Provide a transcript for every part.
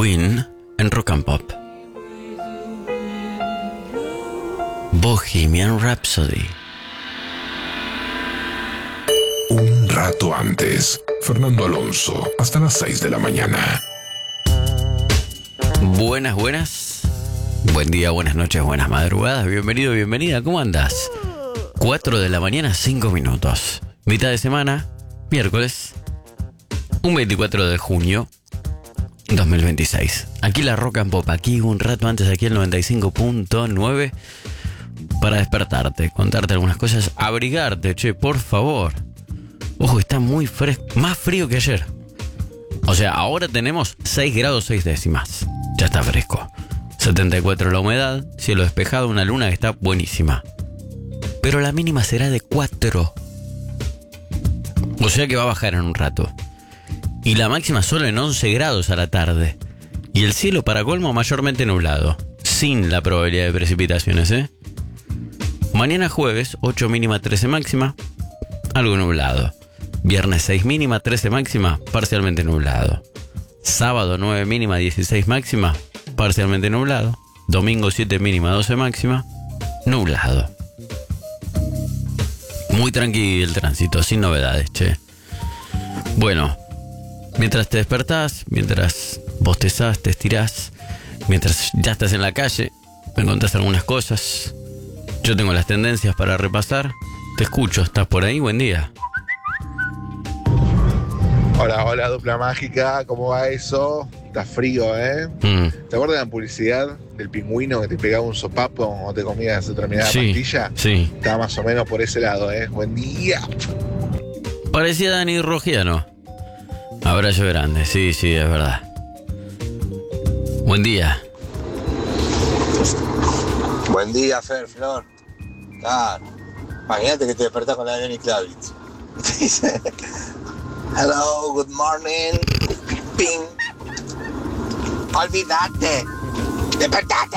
Queen en Rock and Pop. Bohemian Rhapsody. Un rato antes, Fernando Alonso, hasta las 6 de la mañana. Buenas. Buen día, buenas noches, buenas madrugadas. Bienvenido, bienvenida. ¿Cómo andás? 4 de la mañana, 5 minutos. Mitad de semana, miércoles, un 24 de junio 2026. Aquí la Rock and Pop, aquí un rato antes, aquí el 95.9, para despertarte, contarte algunas cosas, abrigarte, che, por favor. Ojo, está muy fresco, más frío que ayer. O sea, ahora tenemos 6 grados 6 décimas. Ya está fresco. 74 la humedad, cielo despejado, una luna que está buenísima. Pero la mínima será de 4. O sea que va a bajar en un rato. Y la máxima solo en 11 grados a la tarde. Y el cielo para colmo mayormente nublado, sin la probabilidad de precipitaciones, ¿eh? Mañana jueves, 8 mínima, 13 máxima, algo nublado. Viernes 6 mínima, 13 máxima, parcialmente nublado. Sábado 9 mínima, 16 máxima, parcialmente nublado. Domingo 7 mínima, 12 máxima, nublado. Muy tranquilo el tránsito, sin novedades, che. Bueno, mientras te despertás, mientras bostezás, te estirás, mientras ya estás en la calle, me contás algunas cosas. Yo tengo las tendencias para repasar. Te escucho, ¿estás por ahí? Buen día. Hola, dupla mágica, ¿cómo va eso? Está frío, ¿eh? ¿Te acuerdas de la publicidad del pingüino que te pegaba un sopapo o te comías determinada pastilla? Sí. Estaba más o menos por ese lado, ¿eh? Buen día. Parecía Dani Rogiano. Abrazo grande, sí, es verdad. Buen día. Buen día, Flor. Claro. Imagínate que te despertás con la de Lenny Kravitz. Te dice, hello, good morning. Ping. Olvídate. ¡Despertate!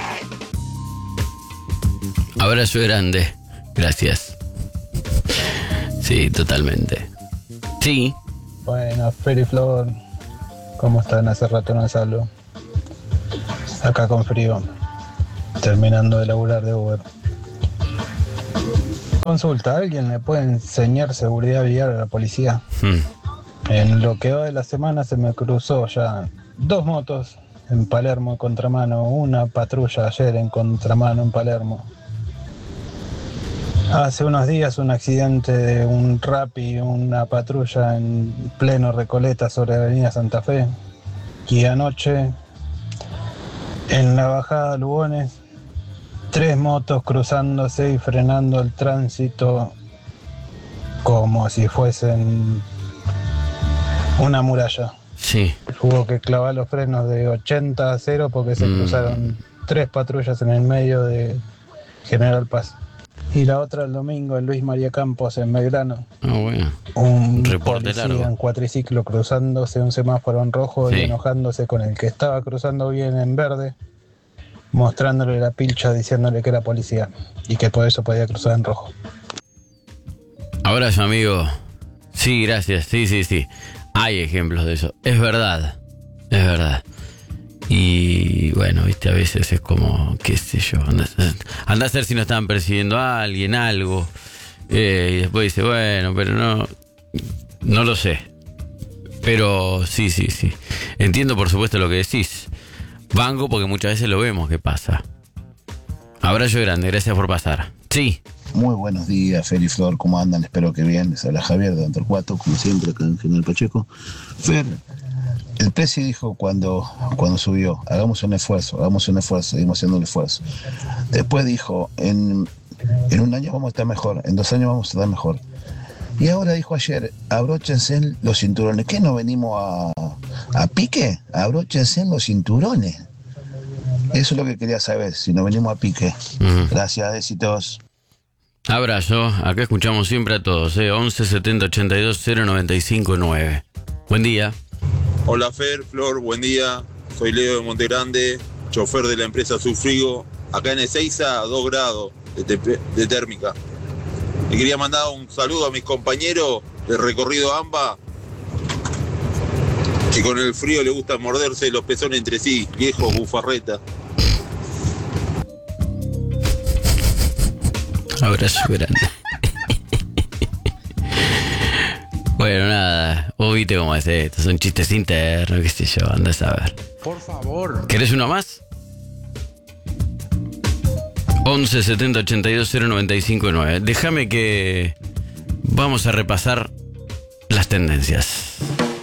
Abrazo grande. Gracias. Sí, totalmente. Sí. Bueno, Fer y Flor, ¿cómo están? Hace rato no salgo. Acá con frío, terminando de laburar de Uber. Consulta, ¿alguien le puede enseñar seguridad vial a la policía? En lo que va de la semana se me cruzó ya 2 motos en Palermo en contramano, una patrulla ayer en contramano en Palermo. Hace unos días un accidente de un Rappi, una patrulla en pleno Recoleta sobre la avenida Santa Fe. Y anoche, en la bajada de Lugones, 3 motos cruzándose y frenando el tránsito como si fuesen una muralla. Sí. Hubo que clavar los frenos de 80 a 0 porque se cruzaron 3 patrullas en el medio de General Paz. Y la otra el domingo en Luis María Campos en Belgrano. Bueno. Un reporte policía largo en cuatriciclo cruzándose un semáforo en rojo y enojándose con el que estaba cruzando bien en verde, mostrándole la pilcha diciéndole que era policía y que por eso podía cruzar en rojo. Abrazo, amigo. Sí, gracias. Sí. Hay ejemplos de eso. Es verdad. Y bueno, viste, a veces es como, qué sé yo, anda a ver si no estaban persiguiendo a alguien, algo. Y después dice, bueno, pero no lo sé. Pero sí. Entiendo, por supuesto, lo que decís. Banco, porque muchas veces lo vemos que pasa. Abrazo grande, gracias por pasar. Sí. Muy buenos días, Fer y Flor, ¿cómo andan? Espero que bien. Les habla Javier de Antorcuato, como siempre, acá en General Pacheco. Fer, el presi dijo cuando subió, hagamos un esfuerzo, seguimos haciendo un esfuerzo. Después dijo, en un año vamos a estar mejor, en 2 años vamos a estar mejor. Y ahora dijo ayer, abróchense los cinturones. ¿Qué, no venimos a pique? Abróchense los cinturones. Eso es lo que quería saber, si no venimos a pique. Gracias, éxitos. Abrazo, acá escuchamos siempre a todos, 11 70 82 095 9. Buen día. Hola Fer, Flor, buen día. Soy Leo de Montegrande, chofer de la empresa Sufrigo. Acá en Ezeiza, 2 grados de térmica. Le quería mandar un saludo a mis compañeros del recorrido AMBA. Que con el frío le gusta morderse los pezones entre sí, viejo bufarreta. Abrazo grande. Bueno, nada, vos viste cómo es esto, son chistes internos, qué sé yo, andás a ver. Por favor. ¿Querés uno más? 11 70 82 0 95 9. Déjame que vamos a repasar las tendencias.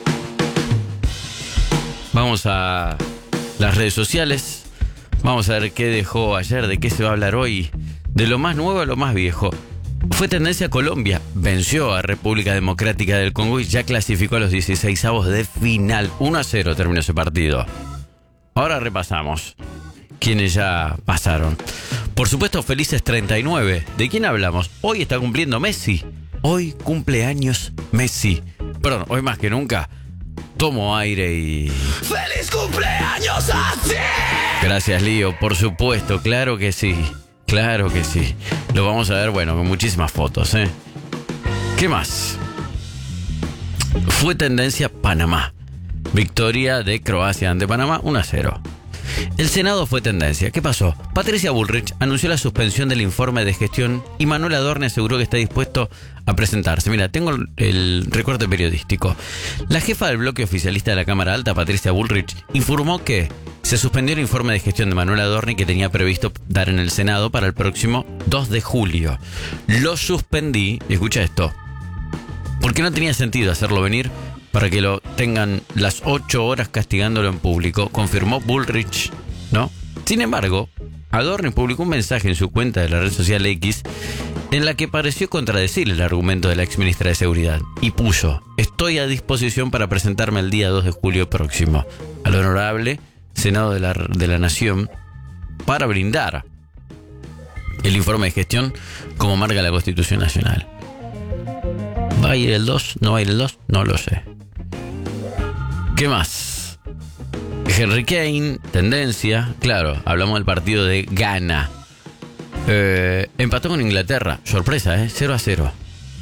Vamos a las redes sociales. Vamos a ver qué dejó ayer, de qué se va a hablar hoy. De lo más nuevo a lo más viejo. Fue tendencia Colombia. Venció a República Democrática del Congo y ya clasificó a los 16avos de final. 1-0 terminó ese partido. Ahora repasamos quienes ya pasaron. Por supuesto, felices 39. ¿De quién hablamos? Hoy está cumpliendo Messi. Hoy cumpleaños Messi. Perdón, hoy más que nunca tomo aire y... ¡Feliz cumpleaños a ti! Gracias, Lío. Por supuesto, claro que sí. Claro que sí. Lo vamos a ver, bueno, con muchísimas fotos, ¿eh? ¿Qué más? Fue tendencia Panamá. Victoria de Croacia ante Panamá, 1-0. El Senado fue tendencia. ¿Qué pasó? Patricia Bullrich anunció la suspensión del informe de gestión y Manuel Adorni aseguró que está dispuesto a presentarse. Mira, tengo el recorte periodístico. La jefa del bloque oficialista de la Cámara Alta, Patricia Bullrich, informó que se suspendió el informe de gestión de Manuel Adorni que tenía previsto dar en el Senado para el próximo 2 de julio. Lo suspendí, y escucha esto, porque no tenía sentido hacerlo venir para que lo tengan las 8 horas castigándolo en público, confirmó Bullrich, ¿no? Sin embargo, Adorni publicó un mensaje en su cuenta de la red social X en la que pareció contradecir el argumento de la exministra de Seguridad y puso: estoy a disposición para presentarme el día 2 de julio próximo al honorable Senado de la Nación para brindar el informe de gestión como marca la Constitución Nacional. ¿Va a ir el 2? ¿No va a ir el 2? No lo sé. ¿Qué más? Henry Kane, tendencia. Claro, hablamos del partido de Ghana. Empató con Inglaterra. Sorpresa, 0-0.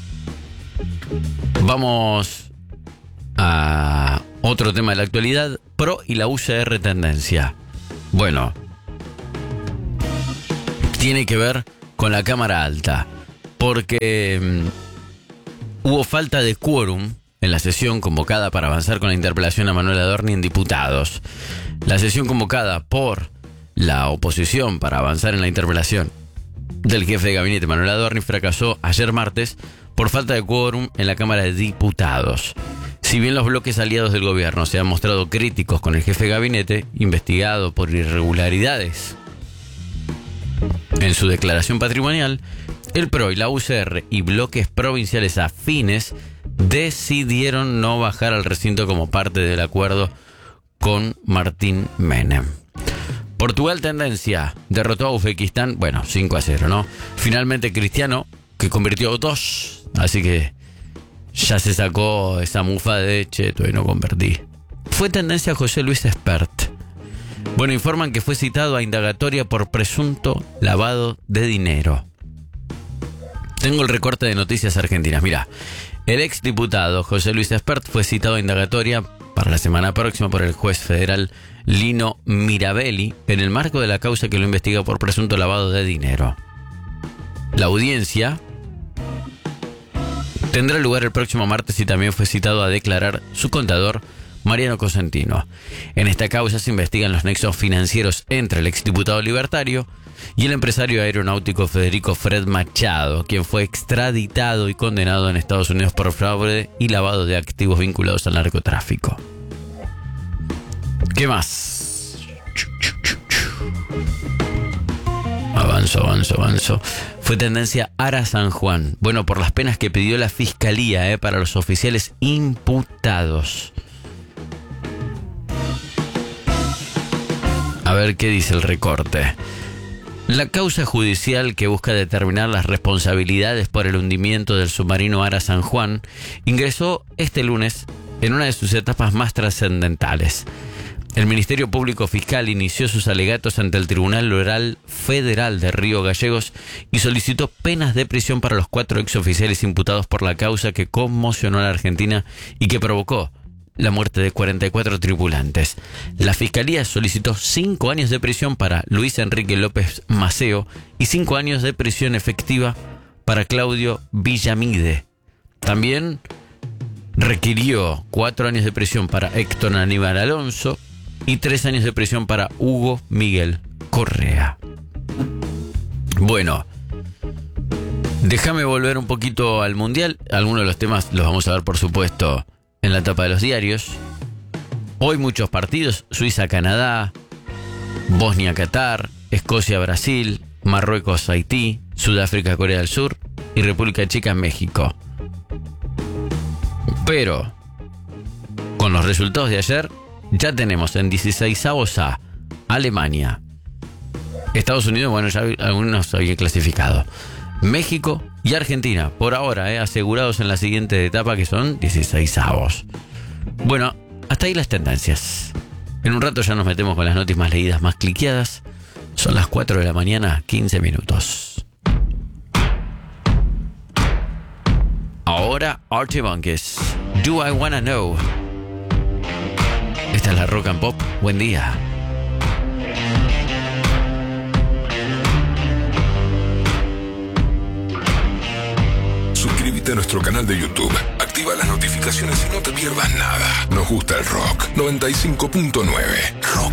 Vamos a otro tema de la actualidad. PRO y la UCR tendencia. Bueno, tiene que ver con la Cámara Alta. Porque hubo falta de quórum en la sesión convocada para avanzar con la interpelación a Manuel Adorni en diputados. La sesión convocada por la oposición para avanzar en la interpelación del jefe de gabinete Manuel Adorni fracasó ayer martes por falta de quórum en la Cámara de Diputados. Si bien los bloques aliados del gobierno se han mostrado críticos con el jefe de gabinete, investigado por irregularidades en su declaración patrimonial, el PRO y la UCR y bloques provinciales afines decidieron no bajar al recinto como parte del acuerdo con Martín Menem. Portugal tendencia, derrotó a Uzbekistán, bueno, 5-0, ¿no? Finalmente Cristiano, que convirtió 2, así que ya se sacó esa mufa de che, todavía no convertí. Fue tendencia José Luis Espert. Bueno, informan que fue citado a indagatoria por presunto lavado de dinero. Tengo el recorte de Noticias Argentinas. Mira, el exdiputado José Luis Espert fue citado a indagatoria para la semana próxima por el juez federal Lino Mirabelli en el marco de la causa que lo investiga por presunto lavado de dinero. La audiencia tendrá lugar el próximo martes y también fue citado a declarar su contador Mariano Cosentino. En esta causa se investigan los nexos financieros entre el exdiputado libertario y el empresario aeronáutico Federico Fred Machado, quien fue extraditado y condenado en Estados Unidos por fraude y lavado de activos vinculados al narcotráfico. ¿Qué más? Avanzo. Fue tendencia Ara San Juan. Bueno, por las penas que pidió la fiscalía para los oficiales imputados. A ver qué dice el recorte. La causa judicial que busca determinar las responsabilidades por el hundimiento del submarino Ara San Juan ingresó este lunes en una de sus etapas más trascendentales. El Ministerio Público Fiscal inició sus alegatos ante el Tribunal Oral Federal de Río Gallegos y solicitó penas de prisión para los 4 exoficiales imputados por la causa que conmocionó a la Argentina y que provocó la muerte de 44 tripulantes. La Fiscalía solicitó 5 años de prisión para Luis Enrique López Maceo y 5 años de prisión efectiva para Claudio Villamide. También requirió 4 años de prisión para Héctor Aníbal Alonso y 3 años de prisión para Hugo Miguel Correa. Bueno, déjame volver un poquito al Mundial. Algunos de los temas los vamos a ver, por supuesto, en la tapa de los diarios. Hoy muchos partidos: Suiza-Canadá, Bosnia-Qatar, Escocia-Brasil, Marruecos-Haití, Sudáfrica-Corea del Sur y República Checa-México. Pero con los resultados de ayer ya tenemos en 16avos a Alemania, Estados Unidos, bueno, ya algunos habían clasificado, México y Argentina, por ahora, asegurados en la siguiente etapa, que son 16avos. Bueno, hasta ahí las tendencias. En un rato ya nos metemos con las noticias más leídas, más cliqueadas. Son las 4 de la mañana, 15 minutos. Ahora Archie Monkeys, Do I Wanna Know. Esta es la Rock and Pop. Buen día. Suscríbete a nuestro canal de YouTube. Activa las notificaciones y no te pierdas nada. Nos gusta el rock. 95.9. Rock.